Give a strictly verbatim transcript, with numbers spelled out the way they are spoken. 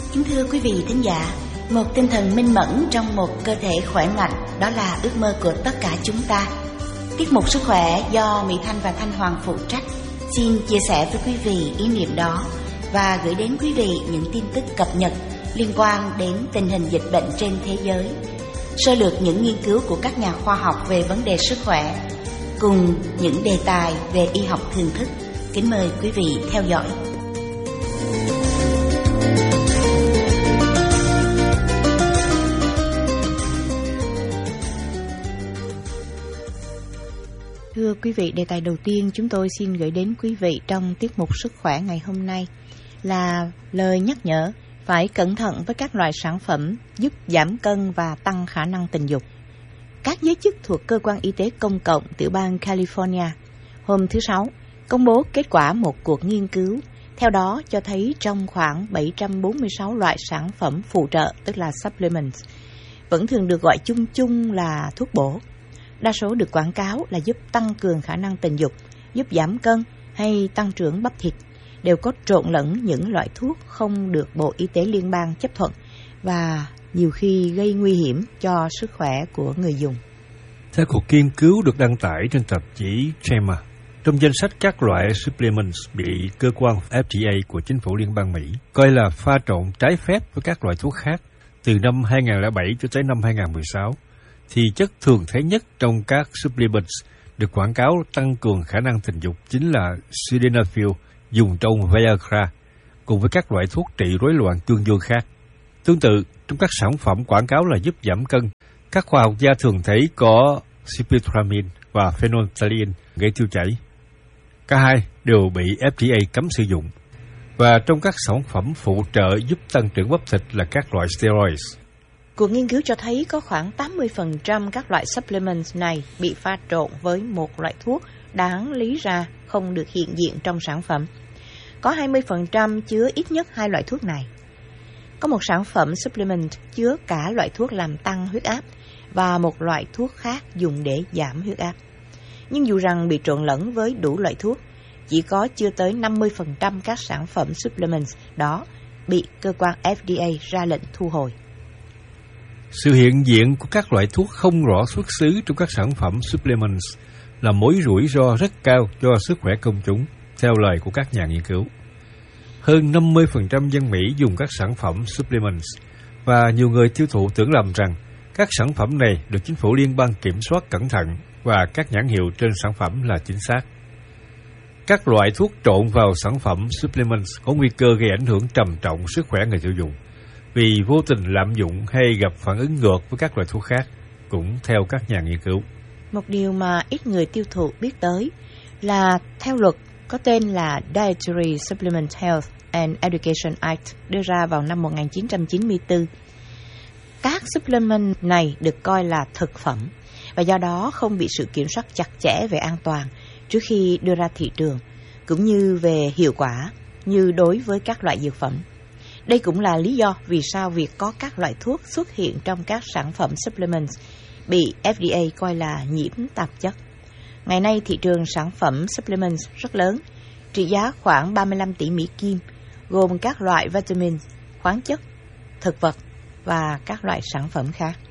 Kính thưa quý vị thính giả, một tinh thần minh mẫn trong một cơ thể khỏe mạnh, đó là ước mơ của tất cả chúng ta. Tiết mục Sức khỏe do Mỹ Thanh và Thanh Hoàng phụ trách xin chia sẻ với quý vị ý niệm đó và gửi đến quý vị những tin tức cập nhật liên quan đến tình hình dịch bệnh trên thế giới, sơ lược những nghiên cứu của các nhà khoa học về vấn đề sức khỏe, cùng những đề tài về y học thường thức. Kính mời quý vị theo dõi. Thưa quý vị, đề tài đầu tiên chúng tôi xin gửi đến quý vị trong tiết mục Sức khỏe ngày hôm nay là lời nhắc nhở phải cẩn thận với các loại sản phẩm giúp giảm cân và tăng khả năng tình dục. Các giới chức thuộc Cơ quan Y tế Công cộng tiểu bang California hôm thứ Sáu công bố kết quả một cuộc nghiên cứu. Theo đó cho thấy trong khoảng bảy trăm bốn mươi sáu loại sản phẩm phụ trợ, tức là supplements, vẫn thường được gọi chung chung là thuốc bổ. Đa số được quảng cáo là giúp tăng cường khả năng tình dục, giúp giảm cân hay tăng trưởng bắp thịt, đều có trộn lẫn những loại thuốc không được Bộ Y tế Liên bang chấp thuận và nhiều khi gây nguy hiểm cho sức khỏe của người dùng. Theo cuộc nghiên cứu được đăng tải trên tạp chí gi a em a, trong danh sách các loại supplements bị cơ quan ép đê a của chính phủ liên bang Mỹ coi là pha trộn trái phép với các loại thuốc khác từ năm hai không không bảy cho tới năm hai không một sáu, thì chất thường thấy nhất trong các supplements được quảng cáo tăng cường khả năng tình dục chính là sildenafil dùng trong Viagra, cùng với các loại thuốc trị rối loạn cương dương khác. Tương tự, trong các sản phẩm quảng cáo là giúp giảm cân, các khoa học gia thường thấy có sibutramine và phenolphthalein gây tiêu chảy. Cả hai đều bị ép đê a cấm sử dụng. Và trong các sản phẩm phụ trợ giúp tăng trưởng bắp thịt là các loại steroids. Cuộc nghiên cứu cho thấy có khoảng tám mươi phần trăm các loại supplements này bị pha trộn với một loại thuốc đáng lý ra không được hiện diện trong sản phẩm. Có hai mươi phần trăm chứa ít nhất hai loại thuốc này. Có một sản phẩm supplement chứa cả loại thuốc làm tăng huyết áp và một loại thuốc khác dùng để giảm huyết áp. Nhưng dù rằng bị trộn lẫn với đủ loại thuốc, chỉ có chưa tới năm mươi phần trăm các sản phẩm supplements đó bị cơ quan ép đê a ra lệnh thu hồi. Sự hiện diện của các loại thuốc không rõ xuất xứ trong các sản phẩm supplements là mối rủi ro rất cao cho sức khỏe công chúng, theo lời của các nhà nghiên cứu. Hơn năm mươi phần trăm dân Mỹ dùng các sản phẩm supplements và nhiều người tiêu thụ tưởng lầm rằng các sản phẩm này được chính phủ liên bang kiểm soát cẩn thận và các nhãn hiệu trên sản phẩm là chính xác. Các loại thuốc trộn vào sản phẩm supplements có nguy cơ gây ảnh hưởng trầm trọng sức khỏe người tiêu dùng vì vô tình lạm dụng hay gặp phản ứng ngược với các loại thuốc khác, cũng theo các nhà nghiên cứu. Một điều mà ít người tiêu thụ biết tới là theo luật có tên là Dietary Supplement Health and Education Act đưa ra vào năm một nghìn chín trăm chín mươi tư. Các supplement này được coi là thực phẩm và do đó không bị sự kiểm soát chặt chẽ về an toàn trước khi đưa ra thị trường, cũng như về hiệu quả như đối với các loại dược phẩm. Đây cũng là lý do vì sao việc có các loại thuốc xuất hiện trong các sản phẩm supplements bị ép đê a coi là nhiễm tạp chất. Ngày nay thị trường sản phẩm supplements rất lớn, trị giá khoảng ba mươi lăm tỷ Mỹ Kim, gồm các loại vitamin, khoáng chất, thực vật và các loại sản phẩm khác.